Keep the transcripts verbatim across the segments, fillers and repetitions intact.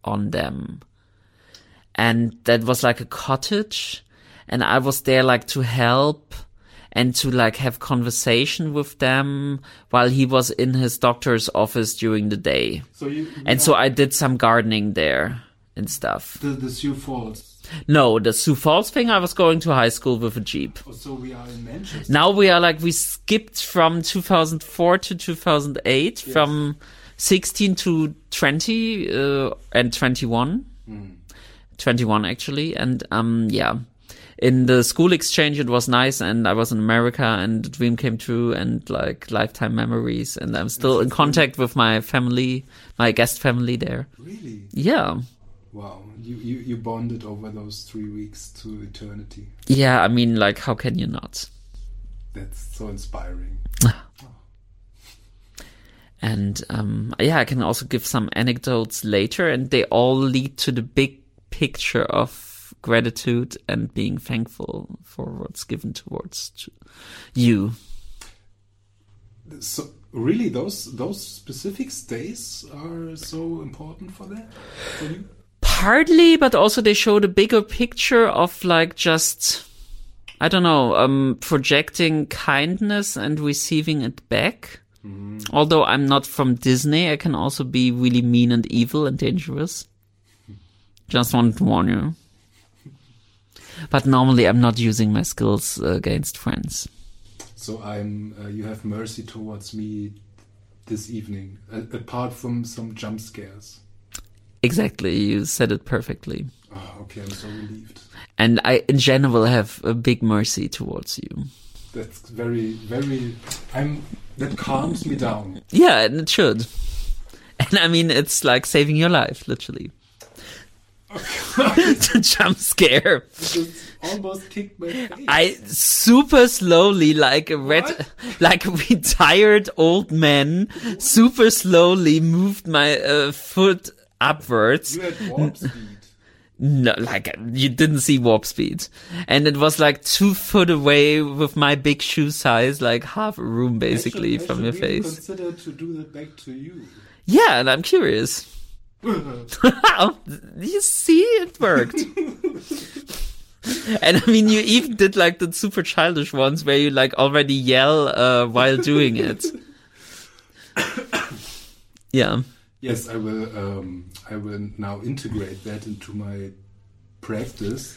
on them. And that was like a cottage, and I was there like to help and to like have conversation with them while he was in his doctor's office during the day. So you, you and so I did some gardening there and stuff. The, the Sioux Falls. No, the Sioux Falls thing, I was going to high school with a Jeep. Oh, so we are in Manchester. Now we are like, we skipped from two thousand four to two thousand eight, yes. From sixteen to twenty, uh, and twenty-one. Mm. twenty-one actually. And, um, yeah, in the school exchange, it was nice. And I was in America and the dream came true and like lifetime memories. And I'm still in contact with my family, my guest family there. Really? Yeah. Wow, you, you, you bonded over those three weeks to eternity. Yeah, I mean, like, how can you not? That's so inspiring. And, um, yeah, I can also give some anecdotes later, and they all lead to the big picture of gratitude and being thankful for what's given towards you. So, really, those those specific stays are so important for that, for you? Partly, but also they show the bigger picture of like just, I don't know, um, projecting kindness and receiving it back. Mm. Although I'm not from Disney, I can also be really mean and evil and dangerous. Just wanted to warn you. But normally I'm not using my skills uh, against friends. So I'm, uh, you have mercy towards me this evening, uh, apart from some jump scares. Exactly, you said it perfectly. Oh, okay, I'm so relieved. And I, in general, have a big mercy towards you. That's very, very, I'm, that calms me down. Yeah, and it should. And I mean, it's like saving your life, literally. The jump scare. It almost kicked my face. I super slowly, like a red, what? Like a retired old man, super slowly moved my uh, foot upwards. You had warp speed. No, like you didn't see warp speed, and it was like two foot away with my big shoe size, like half a room basically I should, from I your should face. Consider to do that back to you. Yeah, and I'm curious. You see, it worked. And I mean, you even did like the super childish ones where you like already yell uh, while doing it. Yeah. Yes, I will. Um, I will now integrate that into my practice.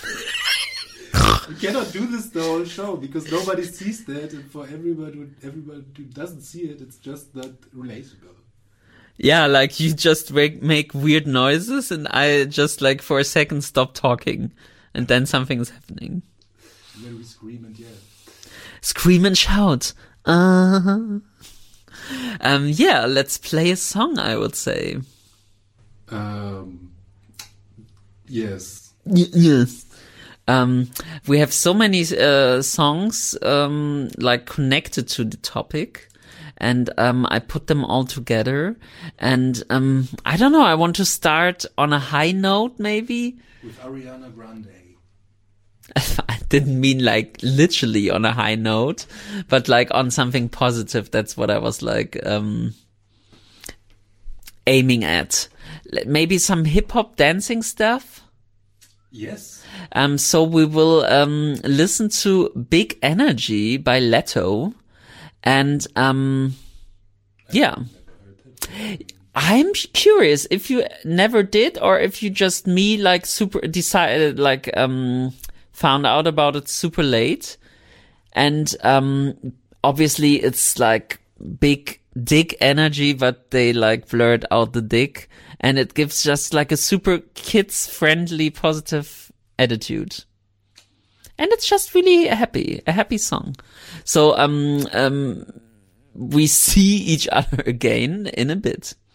We cannot do this the whole show because nobody sees that, and for everybody, who, everybody who doesn't see it, it's just not relatable. Yeah, like you just make, make weird noises, and I just like for a second stop talking, and then something's happening. And then we scream and yell. Scream and shout. Uh-huh. Um, yeah, let's play a song, I would say. Um, yes. Y- yes. Um, we have so many uh, songs um, like connected to the topic, and um, I put them all together. And um, I don't know, I want to start on a high note, maybe. With Ariana Grande. I didn't mean like literally on a high note, but like on something positive. That's what I was like um, aiming at. Maybe some hip hop dancing stuff. Yes. Um. So we will um listen to "Big Energy" by Leto, and um, yeah. I'm curious if you never did, or if you just me like super decided like um. found out about it super late, and um obviously it's like big dick energy, but they like blurred out the dick, and it gives just like a super kids friendly positive attitude, and it's just really happy a happy song. So um um we see each other again in a bit.